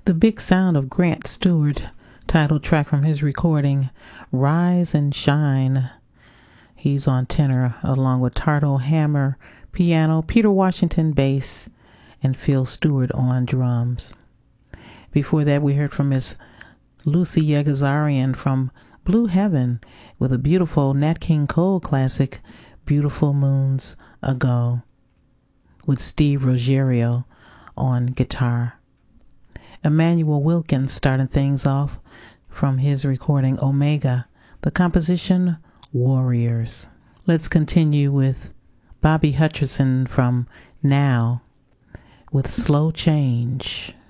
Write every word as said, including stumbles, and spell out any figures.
The Big Sound of Grant Stewart, title track from his recording, Rise and Shine. He's on tenor along with Tardo Hammer, piano, Peter Washington bass, and Phil Stewart on drums. Before that, we heard from Miss Lucy Yegazarian from Blue Heaven with a beautiful Nat King Cole classic, Beautiful Moons Ago, with Steve Ruggiero on guitar. Emmanuel Wilkins starting things off from his recording Omega, the composition Warriors. Let's continue with Bobby Hutcherson from Now with Slow Change.